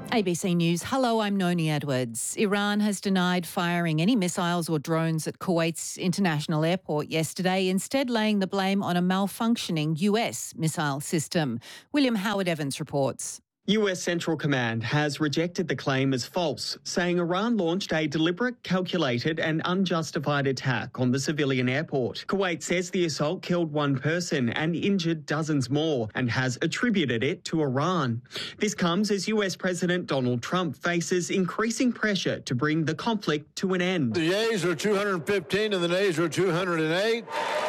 ABC News. Hello, I'm Noni Edwards. Iran has denied firing any missiles or drones at Kuwait's international airport yesterday, instead laying the blame on a malfunctioning US missile system. William Howard Evans reports. US Central Command has rejected the claim as false, saying Iran launched a deliberate, calculated and unjustified attack on the civilian airport. Kuwait says the assault killed one person and injured dozens more and has attributed it to Iran. This comes as US President Donald Trump faces increasing pressure to bring the conflict to an end. The yeas are 215 and the nays are 208.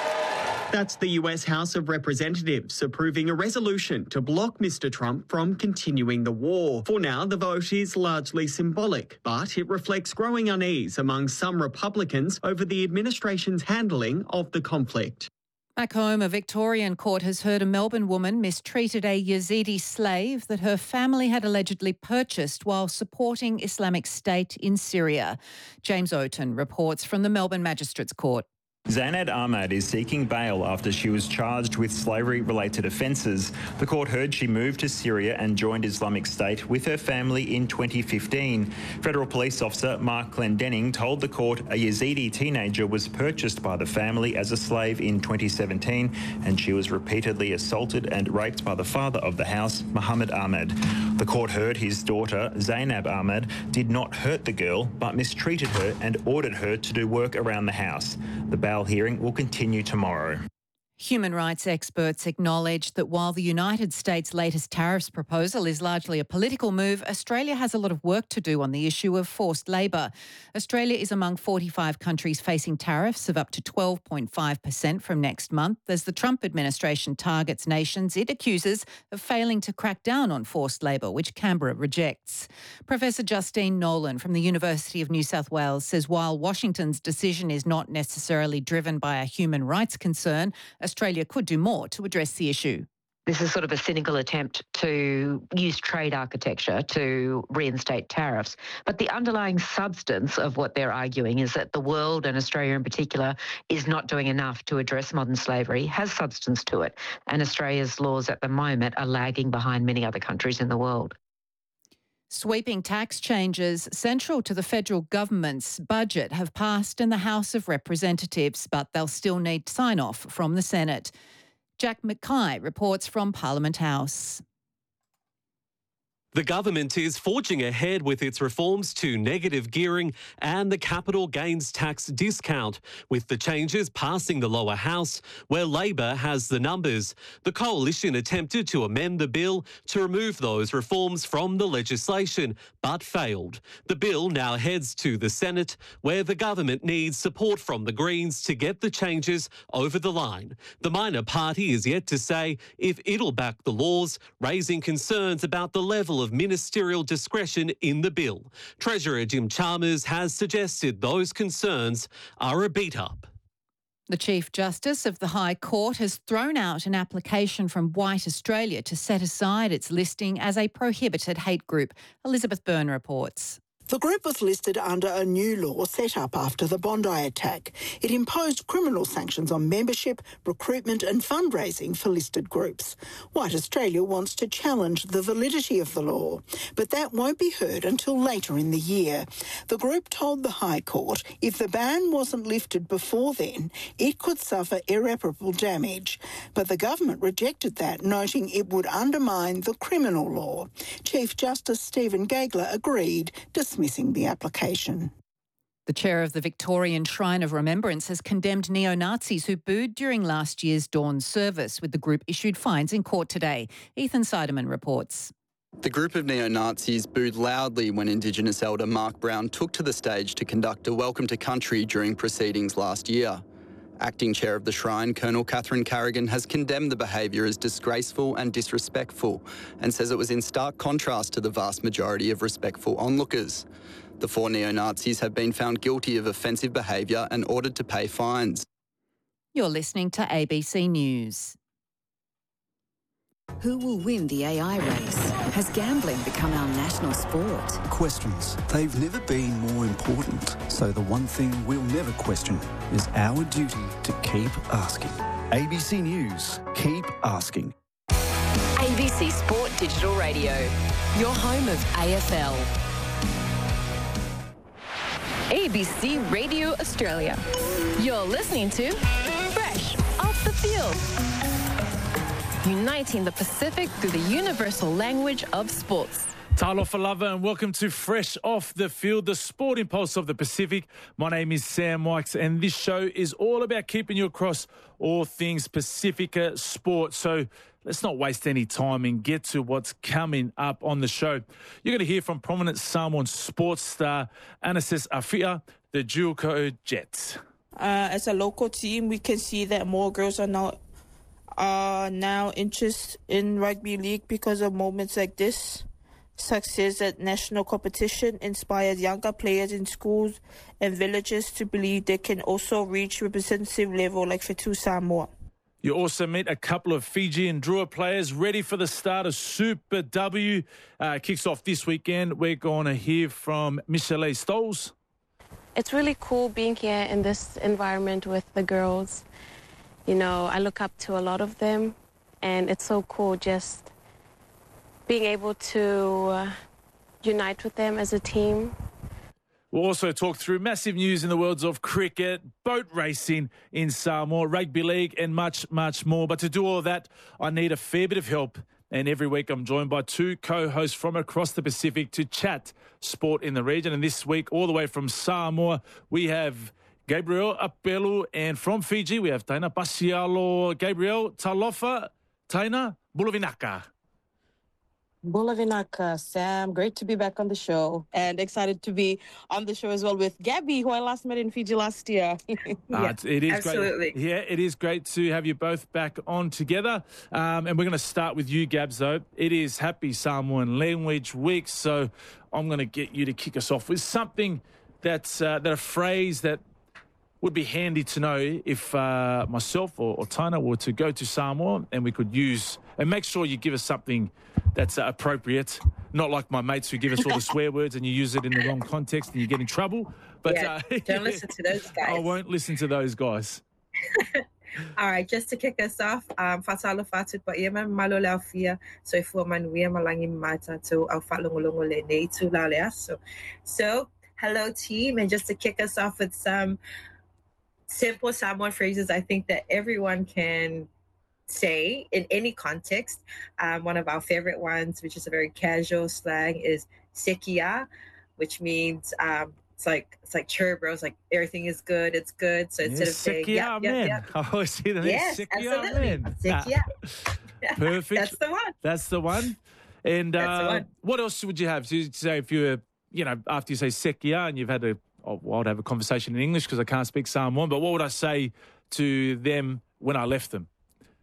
That's the US House of Representatives approving a resolution to block Mr. Trump from continuing the war. For now, the vote is largely symbolic, but it reflects growing unease among some Republicans over the administration's handling of the conflict. Back home, a Victorian court has heard a Melbourne woman mistreated a Yazidi slave that her family had allegedly purchased while supporting Islamic State in Syria. James Oaten reports from the Melbourne Magistrates Court. Zainab Ahmad is seeking bail after she was charged with slavery-related offences. The court heard she moved to Syria and joined Islamic State with her family in 2015. Federal Police Officer Mark Clendenning told the court a Yazidi teenager was purchased by the family as a slave in 2017 and she was repeatedly assaulted and raped by the father of the house, Muhammad Ahmad. The court heard his daughter, Zainab Ahmad, did not hurt the girl but mistreated her and ordered her to do work around the house. The bail hearing will continue tomorrow. Human rights experts acknowledge that while the United States' latest tariffs proposal is largely a political move, Australia has a lot of work to do on the issue of forced labour. Australia is among 45 countries facing tariffs of up to 12.5% from next month as the Trump administration targets nations it accuses of failing to crack down on forced labour, which Canberra rejects. Professor Justine Nolan from the University of New South Wales says while Washington's decision is not necessarily driven by a human rights concern, Australia could do more to address the issue. This is sort of a cynical attempt to use trade architecture to reinstate tariffs. But the underlying substance of what they're arguing is that the world, and Australia in particular, is not doing enough to address modern slavery, has substance to it. And Australia's laws at the moment are lagging behind many other countries in the world. Sweeping tax changes central to the federal government's budget have passed in the House of Representatives, but they'll still need sign-off from the Senate. Jack Mackay reports from Parliament House. The government is forging ahead with its reforms to negative gearing and the capital gains tax discount, with the changes passing the lower house, where Labor has the numbers. The coalition attempted to amend the bill to remove those reforms from the legislation, but failed. The bill now heads to the Senate, where the government needs support from the Greens to get the changes over the line. The minor party is yet to say if it'll back the laws, raising concerns about the level of ministerial discretion in the bill. Treasurer Jim Chalmers has suggested those concerns are a beat-up. The Chief Justice of the High Court has thrown out an application from White Australia to set aside its listing as a prohibited hate group. Elizabeth Byrne reports. The group was listed under a new law set up after the Bondi attack. It imposed criminal sanctions on membership, recruitment and fundraising for listed groups. White Australia wants to challenge the validity of the law, but that won't be heard until later in the year. The group told the High Court if the ban wasn't lifted before then, it could suffer irreparable damage. But the government rejected that, noting it would undermine the criminal law. Chief Justice Stephen Gageler agreed, dismissing the application. The chair of the Victorian Shrine of Remembrance has condemned neo-Nazis who booed during last year's dawn service, with the group issued fines in court today. Ethan Seidemann reports. The group of neo-Nazis booed loudly when Indigenous elder Mark Brown took to the stage to conduct a welcome to country during proceedings last year. Acting chair of the Shrine, Colonel Catherine Carrigan, has condemned the behaviour as disgraceful and disrespectful and says it was in stark contrast to the vast majority of respectful onlookers. The 4 neo-Nazis have been found guilty of offensive behaviour and ordered to pay fines. You're listening to ABC News. Who will win the AI race? Has gambling become our national sport? Questions. They've never been more important. So the one thing we'll never question is our duty to keep asking. ABC News. Keep asking. ABC Sport Digital Radio, your home of AFL. ABC Radio Australia. You're listening to Fresh Off the Field. Uniting the Pacific through the universal language of sports. Talofa lava and welcome to Fresh Off the Field, the sporting pulse of the Pacific. My name is Sam Wykes and this show is all about keeping you across all things Pacifica sport. So let's not waste any time and get to what's coming up on the show. You're going to hear from prominent Samoan sports star Anasis Afia, the Juco Jets. As a local team, we can see that more girls are now interested in rugby league because of moments like this. Success at national competition inspires younger players in schools and villages to believe they can also reach representative level like Whetu Samoa. You also meet a couple of Fijian Drua players ready for the start of Super W. Kicks off this weekend. We're going to hear from Michelle Stoles. It's really cool being here in this environment with the girls. You know, I look up to a lot of them, and it's so cool just being able to unite with them as a team. We'll also talk through massive news in the worlds of cricket, boat racing in Samoa, rugby league and much, much more. But to do all of that, I need a fair bit of help. And every week I'm joined by two co-hosts from across the Pacific to chat sport in the region. And this week, all the way from Samoa, we have Gabriel Apelu, and from Fiji, we have Taina Pasialo. Gabriel, talofa, Taina, bulavinaka. Bulavinaka, Sam. Great to be back on the show and excited to be on the show as well with Gabby, who I last met in Fiji last year. It is absolutely great. Yeah, it is great to have you both back on together. And we're going to start with you, Gabs, though. It is Happy Samoan Language Week, so I'm going to get you to kick us off with something that's a phrase that would be handy to know if myself or Taina were to go to Samoa and we could use, and make sure you give us something that's appropriate, not like my mates who give us all the swear words and you use it in the wrong context and you get in trouble. But don't listen to those guys. I won't listen to those guys. All right, just to kick us off, fatalo fatut pa ia malo laufia so if manuia malangi mata to au falongolongo le nei tu la leaso. So, hello team, and just to kick us off with some simple Samoan phrases I think that everyone can say in any context. One of our favorite ones, which is a very casual slang, is sekia, which means it's like sure, bro. It's like everything is good. It's good. So instead of saying yep. I always see the name. Yes, absolutely. Sekia. Perfect. That's the one. That's the one. And That's the one. What else would you have to say if you were, after you say sekia and you've had I'd have a conversation in English because I can't speak Samoan, but what would I say to them when I left them?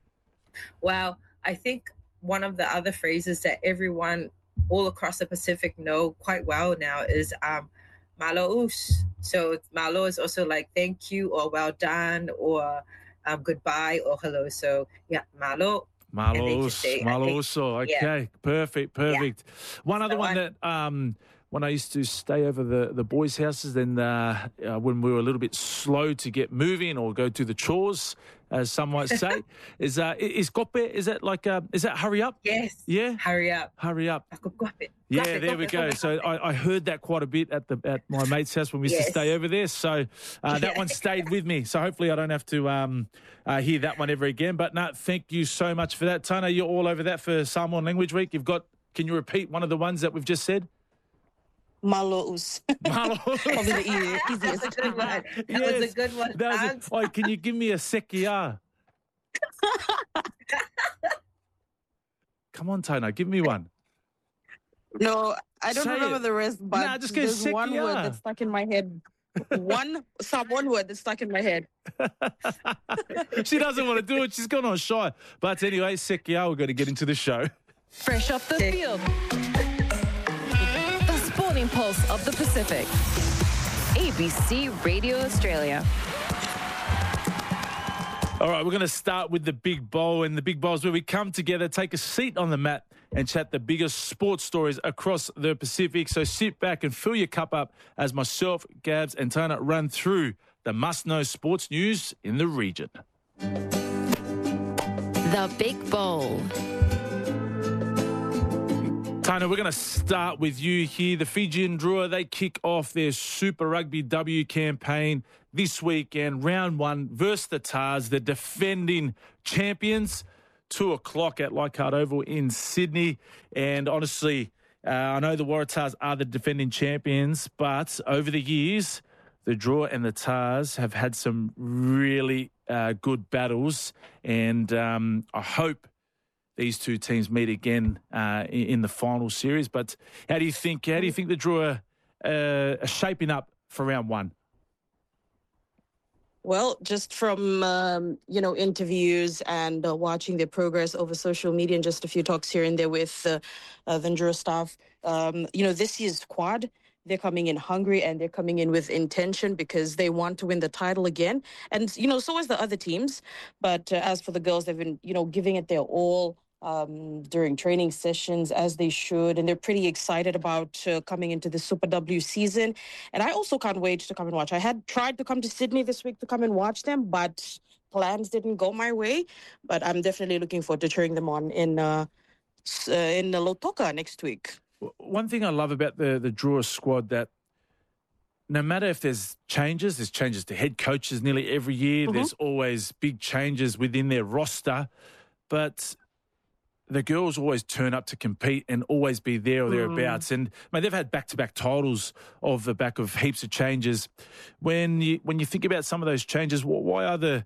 Well, I think one of the other phrases that everyone all across the Pacific know quite well now is malo us. So malo is also like thank you or well done or goodbye or hello. So yeah, malo. Malo uso. Okay, yeah. Perfect. Yeah. One other one that when I used to stay over the boys' houses, then when we were a little bit slow to get moving or go do the chores, as some might say, is kope? Is that like is that hurry up? Yes. Yeah. Hurry up. Yeah, there we go. So I heard that quite a bit at my mate's house when we used to stay over there. So that one stayed with me. So hopefully I don't have to hear that one ever again. But no, thank you so much for that, Taina. You're all over that for Samoan Language Week. Can you repeat one of the ones that we've just said? Malo'us. Probably the easiest. That's a good one. That was a good one. Can you give me a sekia? Come on, Taina, give me one. No, I don't remember the rest, but just there's one word that's stuck in my head. One word that's stuck in my head. She doesn't want to do it. She's gone on shy. But anyway, sekia, we're going to get into the show. Fresh off the field. Sporting pulse of the Pacific. ABC Radio Australia. All right, we're going to start with the Big Bowl, and the Big Bowl is where we come together, take a seat on the mat and chat the biggest sports stories across the Pacific. So sit back and fill your cup up as myself, Gabs and Taina run through the must-know sports news in the region. The Big Bowl. Tana, we're going to start with you here. The Fijian Drua, they kick off their Super Rugby W campaign this weekend, round 1 versus the Tars, the defending champions, 2 o'clock at Leichhardt Oval in Sydney. And honestly, I know the Waratahs are the defending champions, but over the years, the Drua and the Tars have had some really good battles, and I hope these two teams meet again in the final series. But how do you think the Drua are shaping up for round 1? Well, just from, interviews and watching their progress over social media and just a few talks here and there with the Drua staff, this year's squad, they're coming in hungry and they're coming in with intention because they want to win the title again. And, so is the other teams. But as for the girls, they've been, giving it their all during training sessions, as they should, and they're pretty excited about coming into the Super W season. And I also can't wait to come and watch. I had tried to come to Sydney this week to come and watch them, but plans didn't go my way. But I'm definitely looking forward to cheering them on in Lautoka next week. One thing I love about the Drua squad, that no matter if there's changes to head coaches nearly every year. There's always big changes within their roster, but the girls always turn up to compete and always be there or thereabouts. And they've had back-to-back titles off the back of heaps of changes. When you think about some of those changes, why are the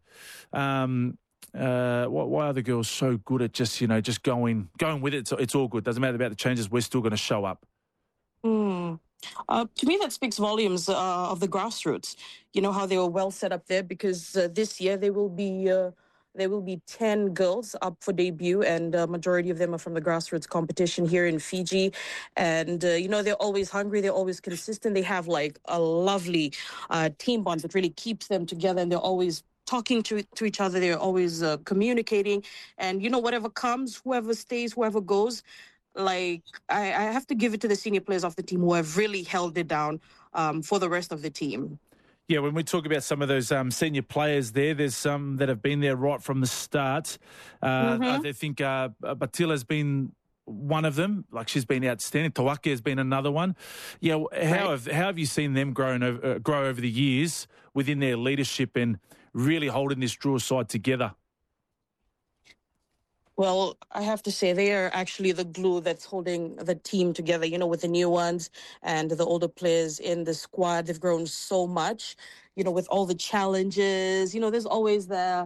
girls so good at just going with it? So it's all good. Doesn't matter about the changes. We're still going to show up. To me, that speaks volumes of the grassroots. You know how they were well set up there, because this year there will be 10 girls up for debut, and a majority of them are from the grassroots competition here in Fiji. And, they're always hungry. They're always consistent. They have like a lovely team bond that really keeps them together, and they're always talking to each other. They're always communicating. And, whatever comes, whoever stays, whoever goes, I have to give it to the senior players of the team who have really held it down for the rest of the team. Yeah, when we talk about some of those senior players there's some that have been there right from the start. I think Batila's been one of them. Like, she's been outstanding. Tawake has been another one. Yeah, how have you seen them grow over the years within their leadership and really holding this Drua side together? Well, I have to say they are actually the glue that's holding the team together, with the new ones and the older players in the squad. They've grown so much, with all the challenges. There's always the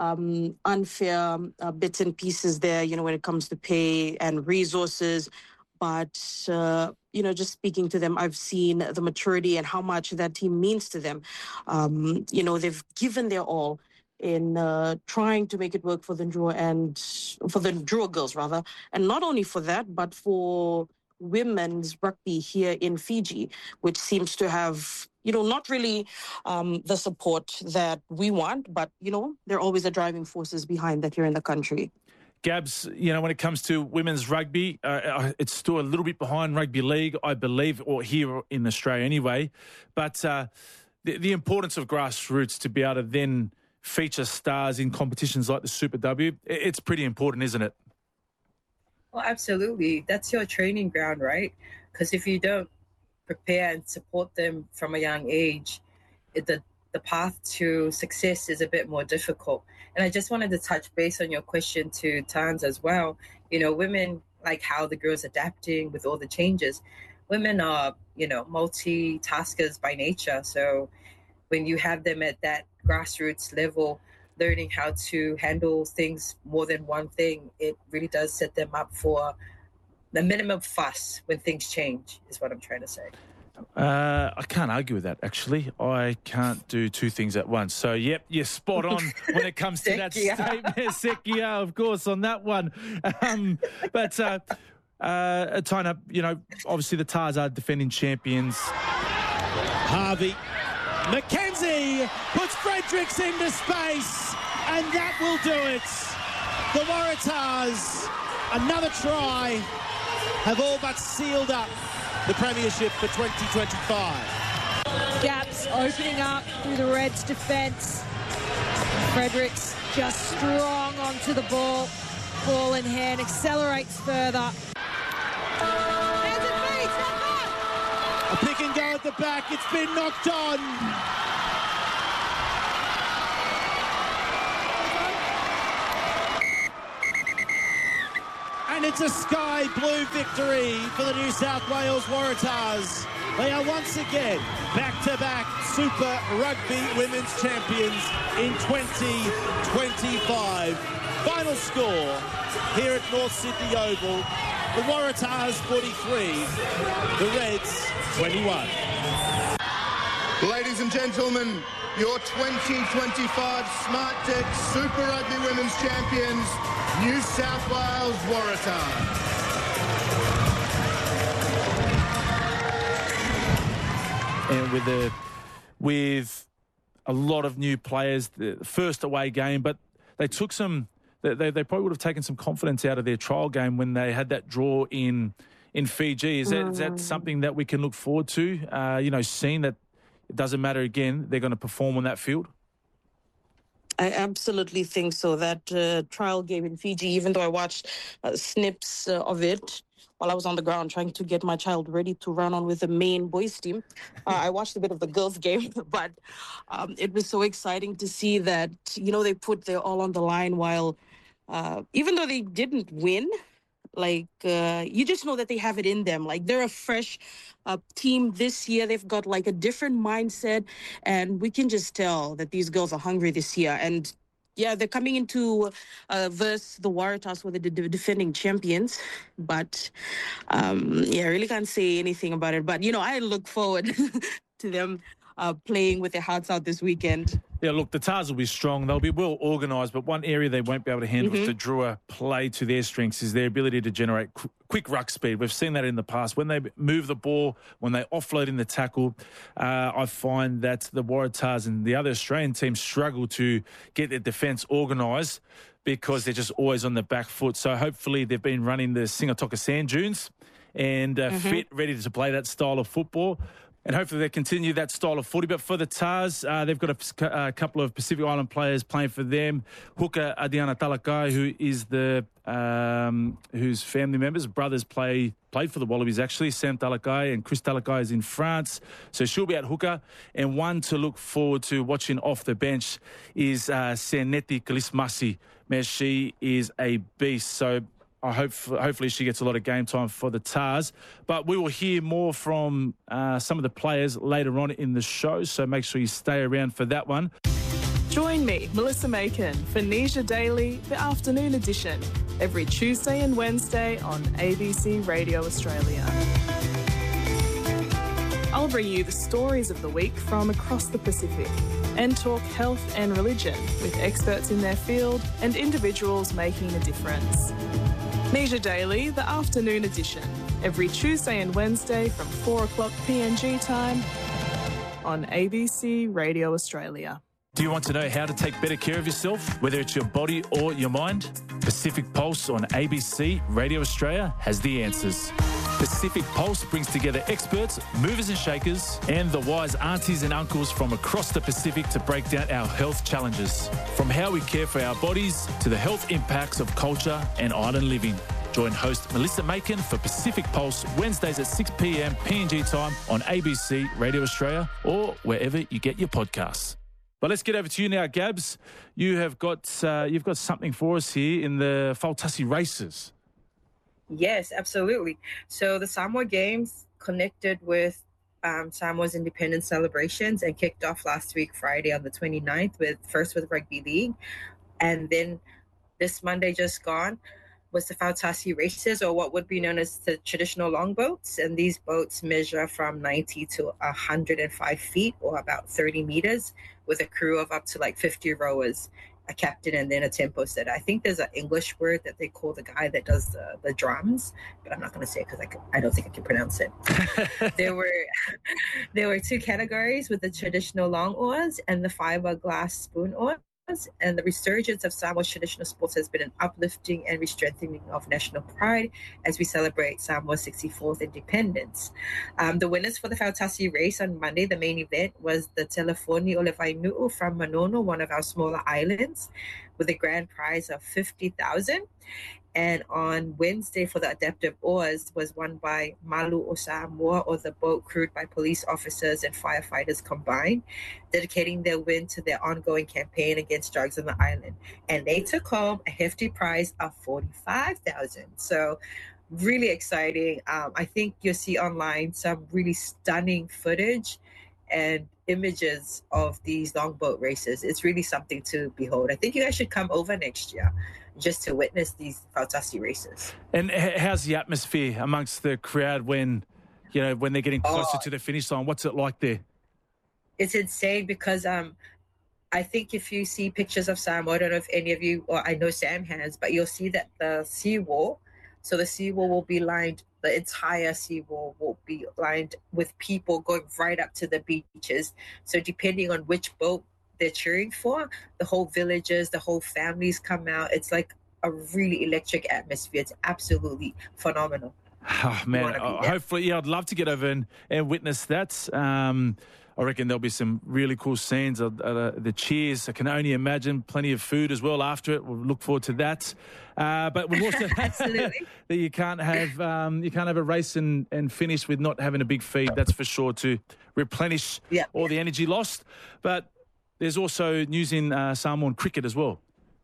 unfair bits and pieces there, when it comes to pay and resources. But, just speaking to them, I've seen the maturity and how much that team means to them. They've given their all in trying to make it work for the Drua and for the Drua girls, rather. And not only for that, but for women's rugby here in Fiji, which seems to have, not really the support that we want, but, they're always the driving forces behind that here in the country. Gabs, when it comes to women's rugby, it's still a little bit behind rugby league, I believe, or here in Australia anyway. But the importance of grassroots to be able to then feature stars in competitions like the Super W, it's pretty important, isn't it? Well, absolutely. That's your training ground, right? Because if you don't prepare and support them from a young age, the path to success is a bit more difficult. And I just wanted to touch base on your question to Tans as well. Women, like how the girls adapting with all the changes. Women are, multitaskers by nature. So when you have them at that grassroots level, learning how to handle things more than one thing, it really does set them up for the minimum fuss when things change, is what I'm trying to say. I can't argue with that, actually. I can't do two things at once. So, yep, you're spot on when it comes to that statement. Sekia, of course, on that one. But Tina, obviously the Tars are defending champions. Harvey. McKenzie puts Fredericks into space, and that will do it. The Waratahs, another try, have all but sealed up the premiership for 2025. Gaps opening up through the Reds' defence. Fredericks just strong onto the ball in hand, accelerates further. back. It's been knocked on. And it's a sky blue victory for the New South Wales Waratahs. They are once again back-to-back Super Rugby Women's Champions in 2025. Final score here at North Sydney Oval. The Waratahs 43, the Reds 21. Ladies and gentlemen, your 2025 Smart Tech Super Rugby Women's Champions, New South Wales Waratahs. And with a lot of new players, the first away game, but they took some. They probably would have taken some confidence out of their trial game when they had that draw in Fiji. Is that something that we can look forward to? Seeing that it doesn't matter again, they're going to perform on that field. I absolutely think so. That trial game in Fiji, even though I watched snips of it while I was on the ground trying to get my child ready to run on with the main boys team, I watched a bit of the girls game, but it was so exciting to see that, they put their all on the line while, even though they didn't win, you just know that they have it in them. Like, they're a fresh team this year. They've got a different mindset, and we can just tell that these girls are hungry this year. And yeah, they're coming into versus the Waratahs, who are the defending champions. But I really can't say anything about it. But I look forward to them playing with their hearts out this weekend. Yeah, look, the Tars will be strong. They'll be well organised, but one area they won't be able to handle if the Drua play to their strengths is their ability to generate quick ruck speed. We've seen that in the past. When they move the ball, when they offload in the tackle, I find that the Waratahs and the other Australian teams struggle to get their defence organised because they're just always on the back foot. So hopefully they've been running the Singatoka Sand Dunes and fit, ready to play that style of football. And hopefully they continue that style of footy. But for the Tars, they've got a couple of Pacific Island players playing for them. Hooker Adiana Talakai, who is whose family members, brothers played for the Wallabies actually. Sam Talakai and Chris Talakai is in France. So she'll be at hooker. And one to look forward to watching off the bench is Seneti Kalismasi. Man, she is a beast. So hopefully she gets a lot of game time for the Tars. But we will hear more from some of the players later on in the show, so make sure you stay around for that one. Join me, Melissa Macon, for Nisha Daily, the afternoon edition, every Tuesday and Wednesday on ABC Radio Australia. I'll bring you the stories of the week from across the Pacific and talk health and religion with experts in their field and individuals making a difference. Nisha Daily, the afternoon edition, every Tuesday and Wednesday from 4 o'clock PNG time on ABC Radio Australia. Do you want to know how to take better care of yourself, whether it's your body or your mind? Pacific Pulse on ABC Radio Australia has the answers. Pacific Pulse brings together experts, movers and shakers, and the wise aunties and uncles from across the Pacific to break down our health challenges. From how we care for our bodies to the health impacts of culture and island living. Join host Melissa Macon for Pacific Pulse Wednesdays at 6 p.m. PNG time on ABC Radio Australia or wherever you get your podcasts. But let's get over to you now, Gabs. You've got something for us here in the Fautasi races. Yes, absolutely. So the Samoa Games connected with Samoa's independence celebrations and kicked off last week, Friday on the 29th, with Rugby League. And then this Monday just gone was the Fautasi races, or what would be known as the traditional longboats. And these boats measure from 90 to 105 feet, or about 30 meters, with a crew of up to 50 rowers, a captain, and then a tempo setter. I think there's an English word that they call the guy that does the drums, but I'm not going to say it because I don't think I can pronounce it. There were two categories, with the traditional long oars and the fiberglass spoon oars. And the resurgence of Samoa's traditional sports has been an uplifting and re-strengthening of national pride as we celebrate Samoa's 64th independence. The winners for the Fautasi race on Monday, the main event, was the Telefoni Olevainu'u from Manono, one of our smaller islands, with a grand prize of $50,000. And on Wednesday for the Adaptive Oars was won by Malu Osamoa, or the boat crewed by police officers and firefighters combined, dedicating their win to their ongoing campaign against drugs on the island. And they took home a hefty prize of $45,000. So really exciting. I think you'll see online some really stunning footage and images of these longboat races. It's really something to behold. I think you guys should come over next year just to witness these Fautasi races. And how's the atmosphere amongst the crowd when they're getting closer to the finish line? What's it like there? It's insane because I think if you see pictures of Samoa, I don't know if any of you, or I know Sam has, but you'll see that the seawall, so the seawall will be lined, the entire seawall will be lined with people going right up to the beaches. So depending on which boat they're cheering for, the whole villages, the whole families come out. It's like a really electric atmosphere. It's absolutely phenomenal. Oh, man, hopefully, I'd love to get over and witness that. I reckon there'll be some really cool scenes. The cheers, I can only imagine. Plenty of food as well after it. We'll look forward to that. But we've also that you can't have a race and finish with not having a big feed. That's for sure, to replenish all the energy lost. But there's also news in Samoan cricket as well.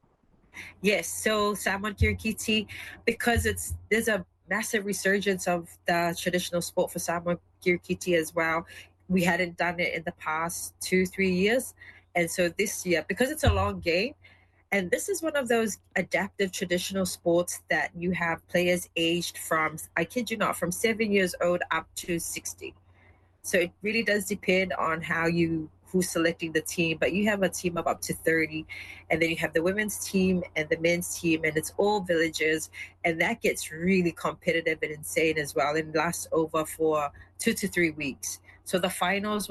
Yes, so Samoan Kirikiti, because there's a massive resurgence of the traditional sport for Samoan Kirikiti as well. We hadn't done it in the past 2-3 years. And so this year, because it's a long game, and this is one of those adaptive traditional sports that you have players aged from, I kid you not, from 7 years old up to 60. So it really does depend on who's selecting the team, but you have a team of up to 30, and then you have the women's team and the men's team, and it's all villages, and that gets really competitive and insane as well, and lasts over for 2 to 3 weeks. So the finals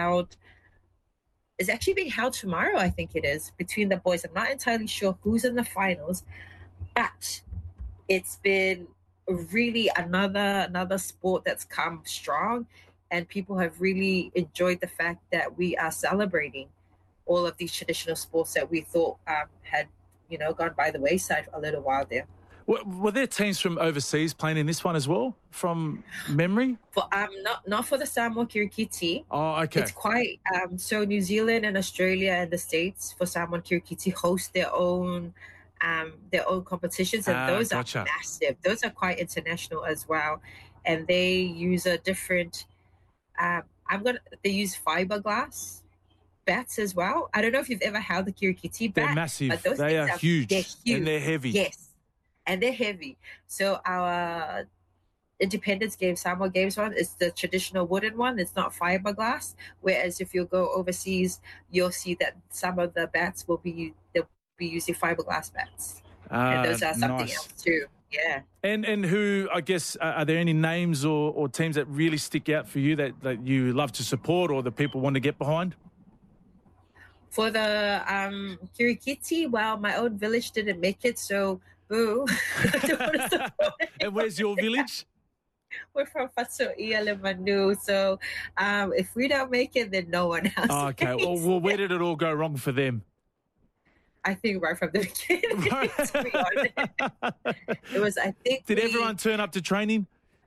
is actually being held tomorrow, I think it is, between the boys. I'm not entirely sure who's in the finals, but it's been really another sport that's come strong. And people have really enjoyed the fact that we are celebrating all of these traditional sports that we thought had, gone by the wayside for a little while there. Were there teams from overseas playing in this one as well, from memory? Not for the Samoa Kirikiti. Oh, okay. It's quite so New Zealand and Australia and the States for Samoan Kirikiti host their own competitions, and those are massive. Those are quite international as well, and they use a different. They use fiberglass bats as well. I don't know if you've ever held the Kirikiti bat. They're massive. But they are huge. They're huge. And they're heavy. Yes. And they're heavy. So our Independence game, Samoa Games one, is the traditional wooden one. It's not fiberglass. Whereas if you go overseas, you'll see that some of the bats they'll be using fiberglass bats. And those are something else too. Yeah. And who, I guess, are there any names or teams that really stick out for you that you love to support or that people want to get behind? For the Kirikiti, well, my own village didn't make it, so boo. And where's your village? We're from Fatuia Lemanu, so if we don't make it, then no one else. Oh, okay. Well, where did it all go wrong for them? I think right from the beginning, to be honest. It was, I think... Did everyone turn up to training?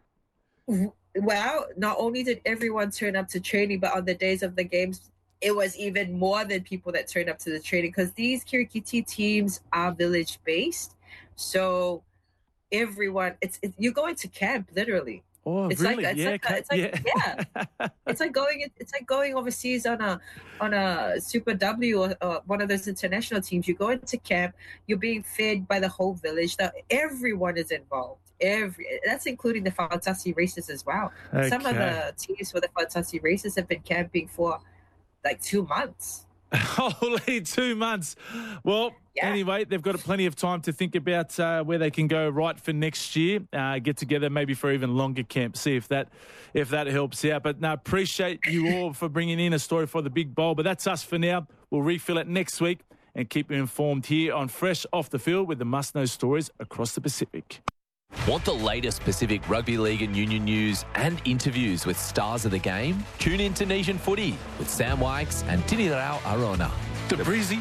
Well, not only did everyone turn up to training, but on the days of the games, it was even more than people that turned up to the training, because these Kirikiti teams are village-based. So everyone... you're going to camp, literally. Oh, it's really? It's like going overseas on a Super W or one of those international teams. You go into camp, you're being fed by the whole village. Everyone is involved. That's including the Fautasi races as well. Okay. Some of the teams for the Fautasi races have been camping for like 2 months. Holy 2 months. Well, anyway, they've got plenty of time to think about where they can go right for next year. Get together maybe for even longer camp. See if that helps out. But no, appreciate you all for bringing in a story for the Big Bowl. But that's us for now. We'll refill it next week and keep you informed here on Fresh Off the Field with the must-know stories across the Pacific. Want the latest Pacific Rugby League and Union news and interviews with stars of the game? Tune in to Nation Footy with Sam Wykes and Tini Rao Arona. Chris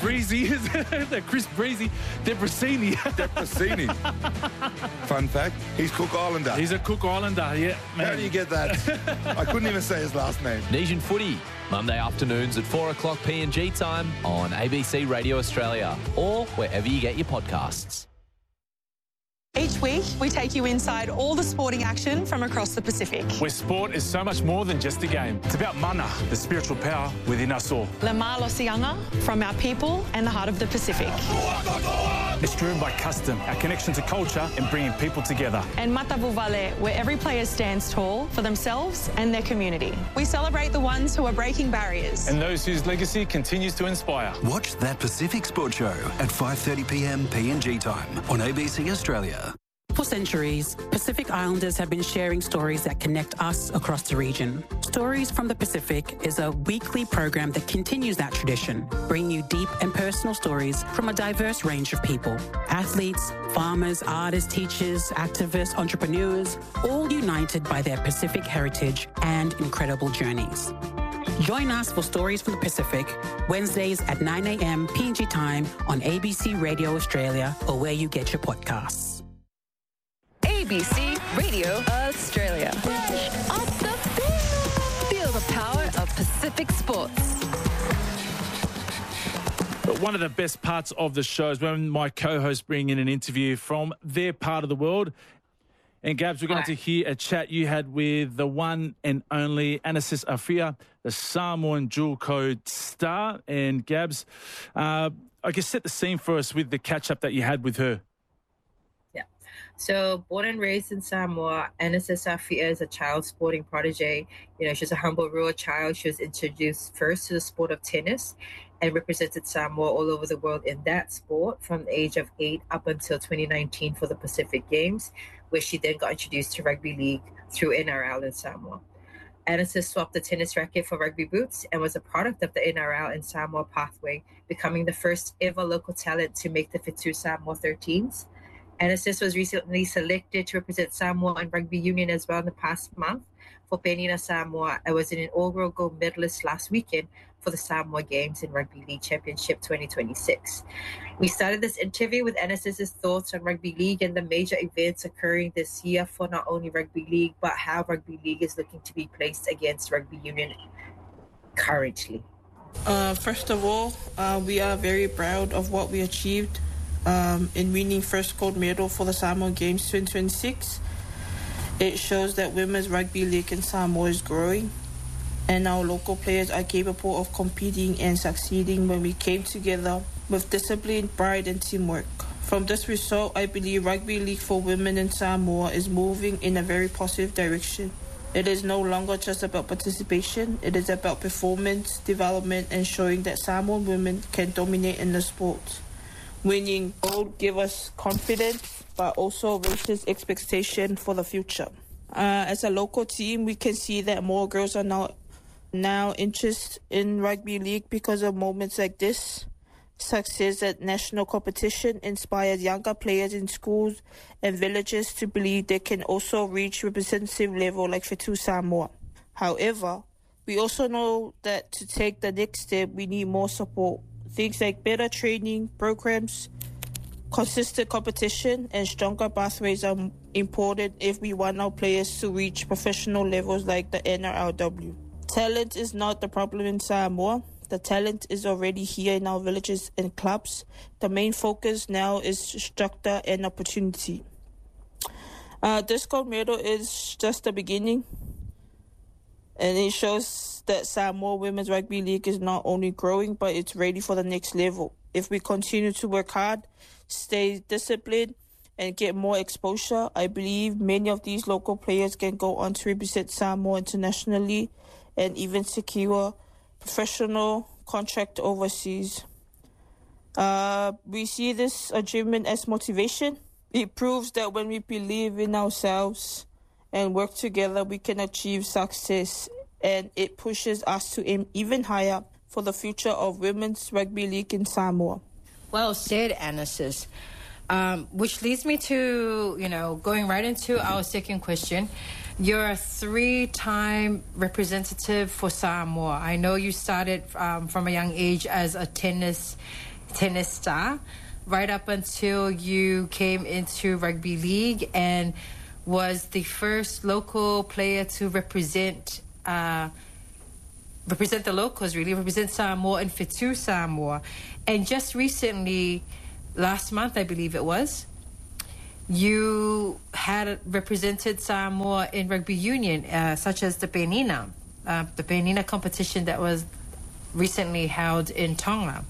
Breezy. Debrasini. Debrasini. Fun fact, he's Cook Islander. He's a Cook Islander, yeah. Man. How do you get that? I couldn't even say his last name. Nesian Footy, Monday afternoons at 4 o'clock PNG time on ABC Radio Australia or wherever you get your podcasts. Each week, we take you inside all the sporting action from across the Pacific. Where sport is so much more than just a game. It's about mana, the spiritual power within us all. Le Mar Losianga, from our people and the heart of the Pacific. It's driven by custom, our connection to culture and bringing people together. And Matavu Vale, where every player stands tall for themselves and their community. We celebrate the ones who are breaking barriers. And those whose legacy continues to inspire. Watch That Pacific Sport Show at 5:30 p.m. PNG time on ABC Australia. For centuries, Pacific Islanders have been sharing stories that connect us across the region. Stories from the Pacific is a weekly program that continues that tradition, bringing you deep and personal stories from a diverse range of people. Athletes, farmers, artists, teachers, activists, entrepreneurs, all united by their Pacific heritage and incredible journeys. Join us for Stories from the Pacific, Wednesdays at 9 a.m. PNG time on ABC Radio Australia or where you get your podcasts. ABC Radio Australia. Off the field. Feel the power of Pacific sports. But one of the best parts of the show is when my co-hosts bring in an interview from their part of the world. And Gabs, we're going to hear a chat you had with the one and only Anasis Afia, the Samoan dual code star. And Gabs, I guess set the scene for us with the catch-up that you had with her. So born and raised in Samoa, Anasis Afia is a child sporting protege. She's a humble rural child. She was introduced first to the sport of tennis and represented Samoa all over the world in that sport from the age of 8 up until 2019 for the Pacific Games, where she then got introduced to rugby league through NRL in Samoa. Anasis swapped the tennis racket for rugby boots and was a product of the NRL and Samoa pathway, becoming the first ever local talent to make the Fitu Samoa 13s. Anasis was recently selected to represent Samoa and rugby union as well in the past month for Penina Samoa. I was an inaugural gold medalist last weekend for the Samoa Games in Rugby League Championship 2026. We started this interview with Anasis's thoughts on rugby league and the major events occurring this year for not only rugby league, but how rugby league is looking to be placed against rugby union currently. First of all, we are very proud of what we achieved in winning first gold medal for the Samoa Games 2026. It shows that women's rugby league in Samoa is growing and our local players are capable of competing and succeeding when we came together with discipline, pride and teamwork. From this result, I believe rugby league for women in Samoa is moving in a very positive direction. It is no longer just about participation, it is about performance, development and showing that Samoan women can dominate in the sport. Winning gold gives us confidence, but also raises expectation for the future. As a local team, we can see that more girls are now interested in rugby league because of moments like this. Success at national competition inspires younger players in schools and villages to believe they can also reach representative level like Fitu Samoa. However, we also know that to take the next step, we need more support. Things like better training programs, consistent competition, and stronger pathways are important if we want our players to reach professional levels like the NRLW. Talent is not the problem in Samoa. The talent is already here in our villages and clubs. The main focus now is structure and opportunity. This gold medal is just the beginning, and it shows that Samoa Women's Rugby League is not only growing, but it's ready for the next level. If we continue to work hard, stay disciplined, and get more exposure, I believe many of these local players can go on to represent Samoa internationally and even secure professional contract overseas. We see this achievement as motivation. It proves that when we believe in ourselves and work together, we can achieve success, and it pushes us to aim even higher for the future of women's rugby league in Samoa. Well said, Anasis. Which leads me to, going right into our second question. You're a 3-time representative for Samoa. I know you started from a young age as a tennis star, right up until you came into rugby league and was the first local player to represent the locals, really, represent Samoa and Fitu Samoa. And just recently, last month, I believe it was, you had represented Samoa in rugby union, such as the Penina competition that was recently held in Tonga.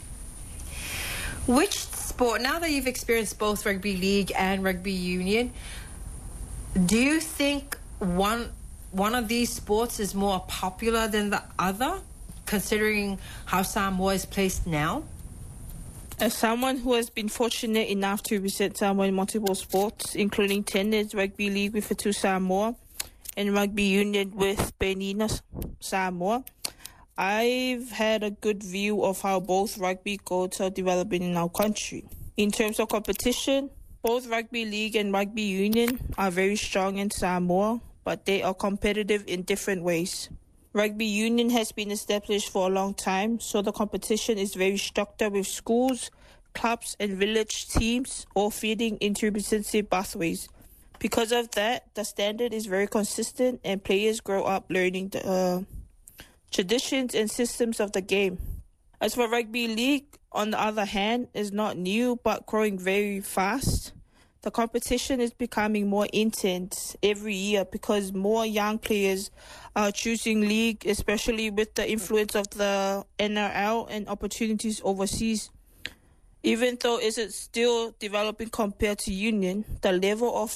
Which sport, now that you've experienced both rugby league and rugby union, do you think one of these sports is more popular than the other, considering how Samoa is placed now? As someone who has been fortunate enough to represent Samoa in multiple sports, including tennis, rugby league with Fitu Samoa, and rugby union with Penina Samoa, I've had a good view of how both rugby codes are developing in our country. In terms of competition, both rugby league and rugby union are very strong in Samoa, but they are competitive in different ways. Rugby union has been established for a long time, so the competition is very structured with schools, clubs, and village teams all feeding into representative pathways. Because of that, the standard is very consistent and players grow up learning the traditions and systems of the game. As for rugby league, on the other hand, is not new but growing very fast. The competition is becoming more intense every year because more young players are choosing league, especially with the influence of the NRL and opportunities overseas. Even though it is still developing compared to union, the level of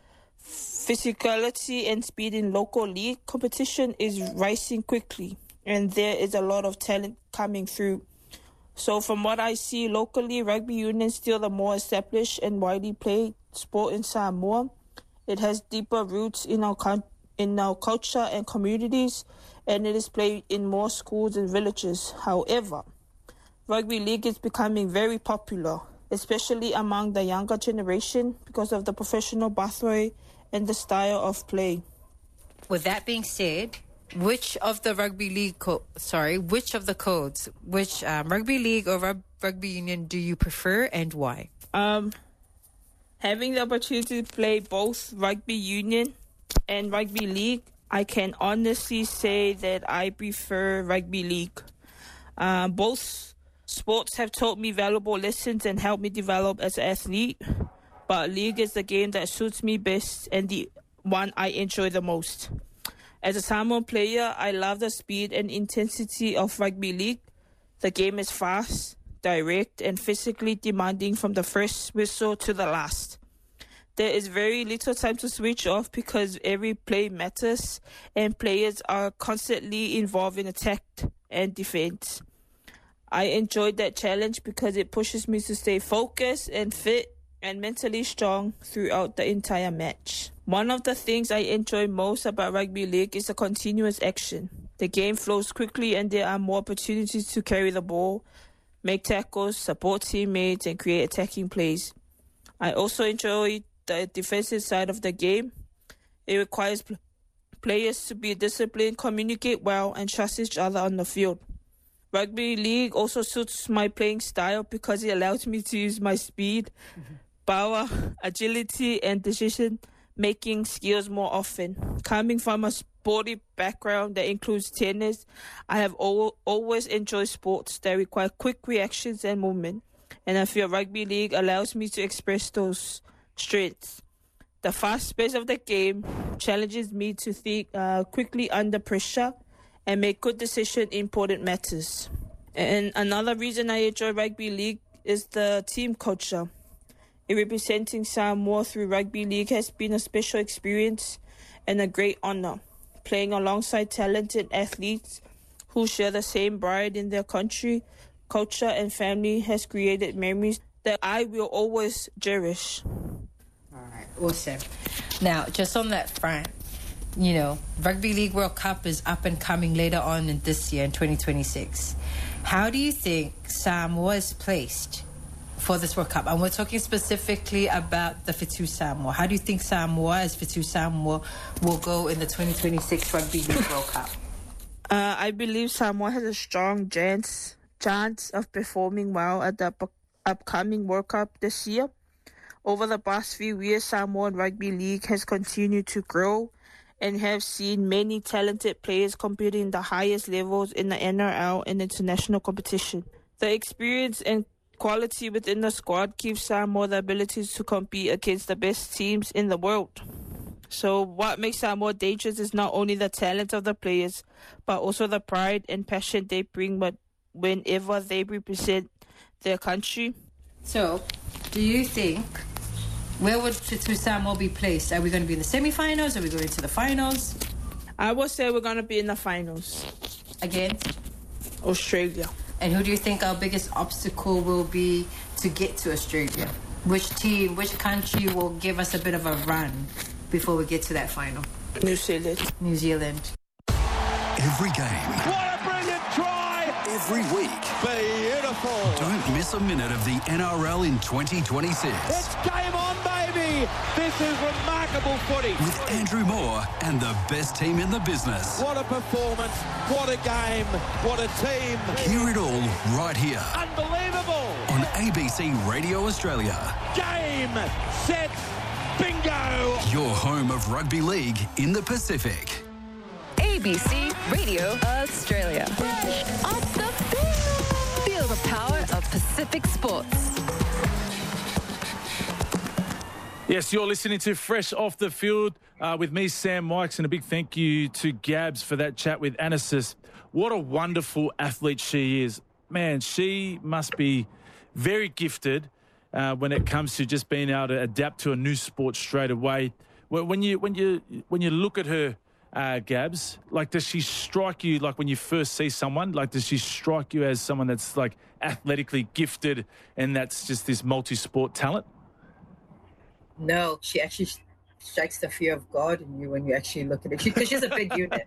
physicality and speed in local league competition is rising quickly, and there is a lot of talent coming through. So from what I see locally, rugby union is still the more established and widely played sport in Samoa. It has deeper roots in our culture and communities, and it is played in more schools and villages. However, rugby league is becoming very popular, especially among the younger generation because of the professional pathway and the style of play. With that being said, which of the rugby codes, rugby league or rugby union do you prefer and why? Having the opportunity to play both rugby union and rugby league, I can honestly say that I prefer rugby league. Both sports have taught me valuable lessons and helped me develop as an athlete, but league is the game that suits me best and the one I enjoy the most. As a Samoan player, I love the speed and intensity of rugby league. The game is fast, direct, and physically demanding from the first whistle to the last. There is very little time to switch off because every play matters and players are constantly involved in attack and defense. I enjoyed that challenge because it pushes me to stay focused and fit and mentally strong throughout the entire match. One of the things I enjoy most about rugby league is the continuous action. The game flows quickly and there are more opportunities to carry the ball, make tackles, support teammates, and create attacking plays. I also enjoy the defensive side of the game. It requires players to be disciplined, communicate well, and trust each other on the field. Rugby league also suits my playing style because it allows me to use my speed, power, agility, and decision-making skills more often. Coming from a sporty background that includes tennis, I have always enjoyed sports that require quick reactions and movement, and I feel rugby league allows me to express those strengths. The fast pace of the game challenges me to think quickly under pressure and make good decisions in important matters. And another reason I enjoy rugby league is the team culture. Representing Samoa through rugby league has been a special experience and a great honor. Playing alongside talented athletes who share the same pride in their country, culture, and family has created memories that I will always cherish. All right, awesome. Now, just on that front, you know, Rugby League World Cup is up and coming later on in this year, in 2026. How do you think Samoa is placed for this World Cup. And we're talking specifically about the Fitu Samoa. How do you think Samoa, as Fitu Samoa, will go in the 2026 Rugby League World Cup? I believe Samoa has a strong chance of performing well at the upcoming World Cup this year. Over the past few years, Samoan Rugby League has continued to grow and have seen many talented players competing in the highest levels in the NRL and international competition. The experience and quality within the squad gives Samoa the ability to compete against the best teams in the world. So what makes Samoa dangerous is not only the talent of the players, but also the pride and passion they bring whenever they represent their country. So, do you think, where would Fitu Samoa be placed? Are we going to be in the semi-finals? Are we going to the finals? I would say we're going to be in the finals. Against? Australia. And who do you think our biggest obstacle will be to get to Australia? Which team, which country will give us a bit of a run before we get to that final? New Zealand. New Zealand. Every game. What a brilliant try! Every week. Beautiful. Don't miss a minute of the NRL in 2026. It's game on, baby! This is remarkable footy. With Andrew Moore and the best team in the business. What a performance. What a game. What a team. Hear it all right here. Unbelievable. On ABC Radio Australia. Game, set, bingo. Your home of rugby league in the Pacific. ABC Radio Australia. Fresh off the field. Feel the power of Pacific Sports. Yes, you're listening to Fresh Off the Field with me, Sam Mikes, and a big thank you to Gabs for that chat with Anasis. What a wonderful athlete she is. Man, she must be very gifted when it comes to just being able to adapt to a new sport straight away. When you look at her, Gabs, like, does she strike you, like, when you first see someone, like, does she strike you as someone that's, like, athletically gifted and that's just this multi-sport talent? No, she actually strikes the fear of God in you when you actually look at it, because she's a big unit.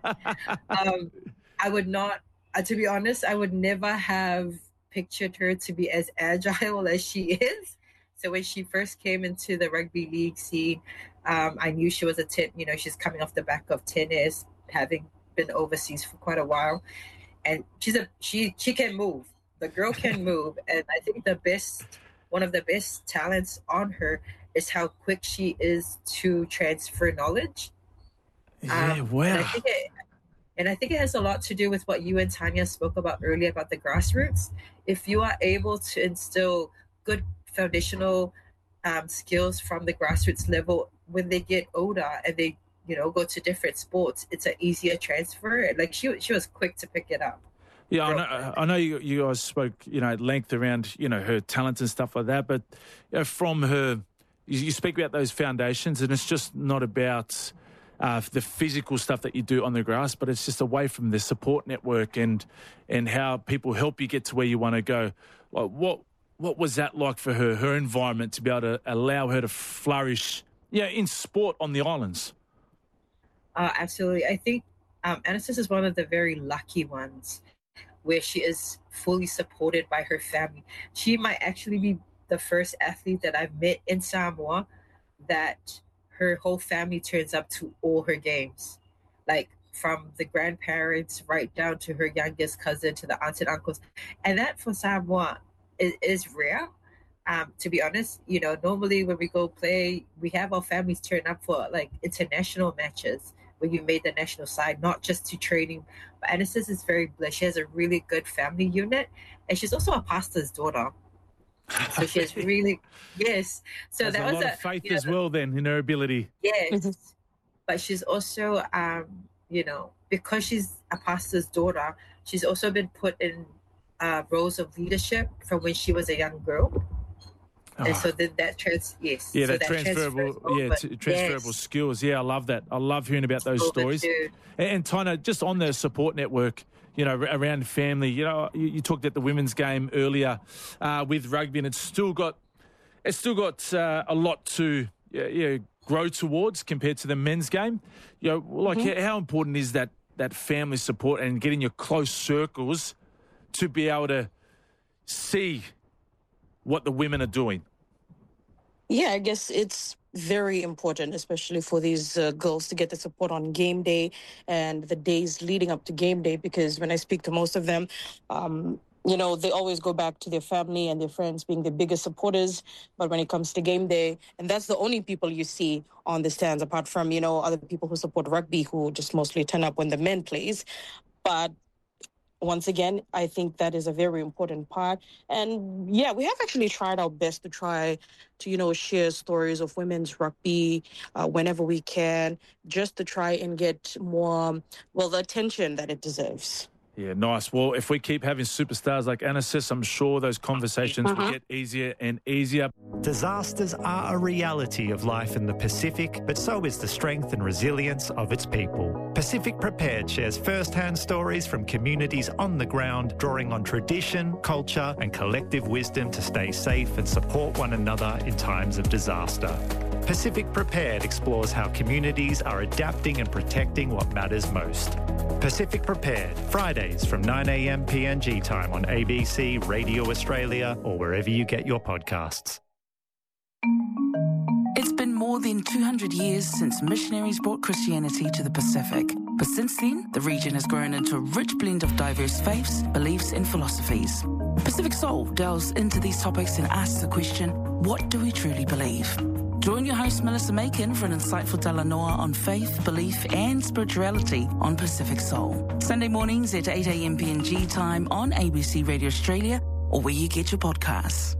I would not, to be honest, I would never have pictured her to be as agile as she is. So when she first came into the rugby league scene, I knew she was she's coming off the back of tennis, having been overseas for quite a while, and she can move. The girl can move, and I think one of the best talents on her is how quick she is to transfer knowledge. Yeah, wow. And I think it has a lot to do with what you and Tanya spoke about earlier about the grassroots. If you are able to instill good foundational skills from the grassroots level, when they get older and they, go to different sports, it's an easier transfer. Like she was quick to pick it up. Yeah, I know you guys spoke, at length around, her talents and stuff like that, but from her, you speak about those foundations, and it's just not about the physical stuff that you do on the grass, but it's just away from the support network and how people help you get to where you want to go. Like, what was that like for her environment, to be able to allow her to flourish, in sport on the islands? Absolutely. I think Anasis is one of the very lucky ones where she is fully supported by her family. She might actually be the first athlete that I've met in Samoa that her whole family turns up to all her games, like from the grandparents right down to her youngest cousin to the aunts and uncles. And that for Samoa is rare. To be honest, normally when we go play, we have our families turn up for like international matches when you made the national side, not just to training. But Anasis is very blessed. She has a really good family unit, and she's also a pastor's daughter. So she has really, yes. So that was a lot of faith as well, then, in her ability. Yes, but she's also, because she's a pastor's daughter, she's also been put in roles of leadership from when she was a young girl. And so then that transferable skills. Yeah, I love that. I love hearing about those stories. And Tina, just on the support network, around family, you talked at the women's game earlier with rugby, and it's still got a lot to grow towards compared to the men's game. How important is that family support and getting your close circles to be able to see what the women are doing? Yeah, I guess it's very important, especially for these girls, to get the support on game day and the days leading up to game day, because when I speak to most of them, they always go back to their family and their friends being the biggest supporters. But when it comes to game day, and that's the only people you see on the stands, apart from, other people who support rugby who just mostly turn up when the men plays. But once again, I think that is a very important part. And yeah, we have actually tried our best to try to, share stories of women's rugby whenever we can, just to try and get more, the attention that it deserves. Yeah, nice. Well, if we keep having superstars like Anasis, I'm sure those conversations will get easier and easier. Disasters are a reality of life in the Pacific, but so is the strength and resilience of its people. Pacific Prepared shares first-hand stories from communities on the ground, drawing on tradition, culture and collective wisdom to stay safe and support one another in times of disaster. Pacific Prepared explores how communities are adapting and protecting what matters most. Pacific Prepared, Fridays from 9 a.m. PNG time on ABC, Radio Australia or wherever you get your podcasts. It's been more than 200 years since missionaries brought Christianity to the Pacific. But since then, the region has grown into a rich blend of diverse faiths, beliefs and philosophies. Pacific Soul delves into these topics and asks the question, what do we truly believe? Join your host Melissa Macon for an insightful talanoa on faith, belief and spirituality on Pacific Soul. Sunday mornings at 8 a.m. PNG time on ABC Radio Australia or where you get your podcasts.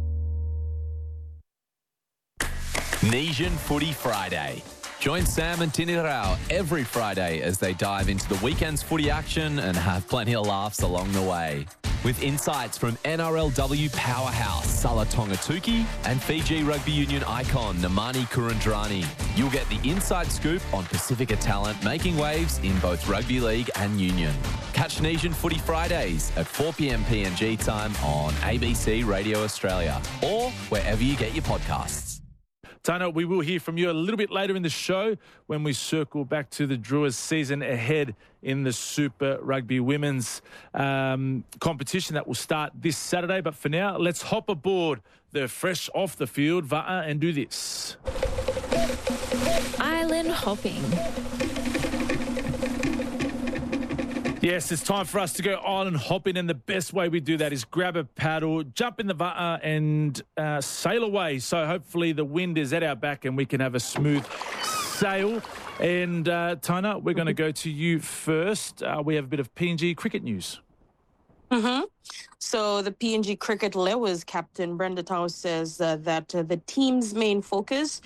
Nesian Footy Friday. Join Sam and Tini Rao every Friday as they dive into the weekend's footy action and have plenty of laughs along the way. With insights from NRLW powerhouse Sala Tongatuki and Fiji Rugby Union icon Namani Kurandrani. You'll get the inside scoop on Pacifica talent making waves in both Rugby League and Union. Catch Nesian Footy Fridays at 4 p.m. PNG time on ABC Radio Australia or wherever you get your podcasts. Tana, we will hear from you a little bit later in the show when we circle back to the Drewers season ahead in the Super Rugby Women's competition that will start this Saturday. But for now, let's hop aboard the fresh off the field Va'a and do this. Island hopping. Yes, it's time for us to go island hopping, and the best way we do that is grab a paddle, jump in the Va'a and sail away. So hopefully the wind is at our back and we can have a smooth sail. And Tana, we're going to go to you first. We have a bit of PNG cricket news. So the PNG Cricket Lewis captain Brenda Tau says that the team's main focus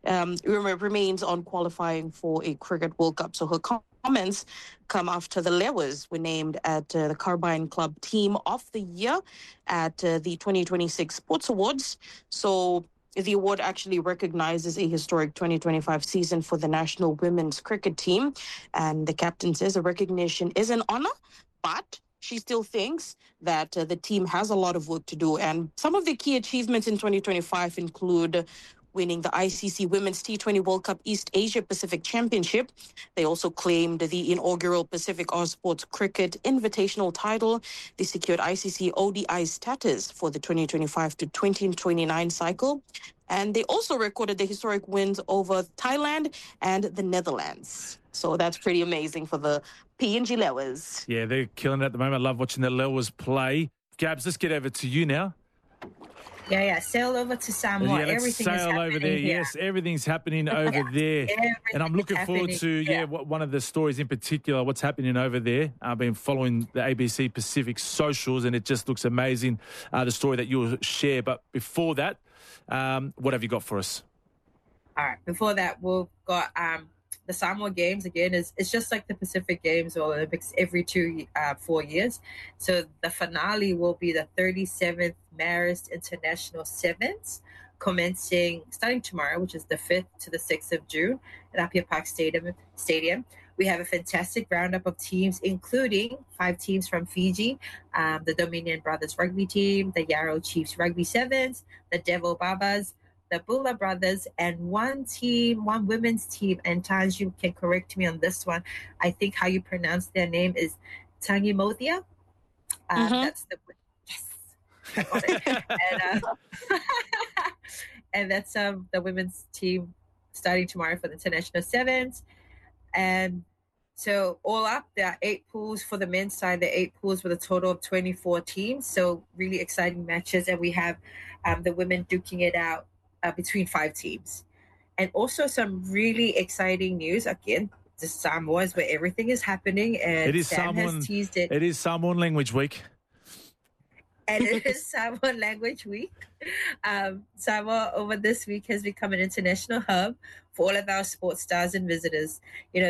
remains on qualifying for a Cricket World Cup. So her comments come after the Lewis were named at the Carbine Club Team of the Year at the 2026 Sports Awards. So the award actually recognizes a historic 2025 season for the national women's cricket team. And the captain says the recognition is an honor, but she still thinks that the team has a lot of work to do. And some of the key achievements in 2025 include winning the ICC Women's T20 World Cup East Asia Pacific Championship. They also claimed the inaugural Pacific Ausports Cricket Invitational title. They secured ICC ODI status for the 2025 to 2029 cycle. And they also recorded the historic wins over Thailand and the Netherlands. So that's pretty amazing for the PNG Lewis. Yeah, they're killing it at the moment. I love watching the Lewis play. Gabs, let's get over to you now. Yeah. Sail over to Samoa. Yeah, let's sail over there. Here. Yes, everything's happening over there. And I'm looking forward to, one of the stories in particular, what's happening over there. I've been following the ABC Pacific socials, and it just looks amazing, the story that you'll share. But before that, what have you got for us? All right. Before that, we've got the Samoa Games. Again, it's just like the Pacific Games or Olympics every 4 years. So the finale will be the 37th Marist International Sevens, starting tomorrow, which is the 5th to the 6th of June at Apia Park Stadium. We have a fantastic roundup of teams, including 5 teams from Fiji, the Dominion Brothers Rugby Team, the Yarrow Chiefs Rugby Sevens, the Devo Babas, the Bula Brothers, and one women's team, and Taj, you can correct me on this one. I think how you pronounce their name is Tangimothia. That's the And that's the women's team starting tomorrow for the International Sevens. And so all up, there are 8 pools for the men's side. There are 8 pools with a total of 24 teams. So really exciting matches. And we have the women duking it out between 5 teams. And also some really exciting news. Again, the Samoa is where everything is happening. And It is Sam has teased it. It is Samoan Language Week. And it is Samoan Language Week. Samoa over this week has become an international hub for all of our sports stars and visitors. You know,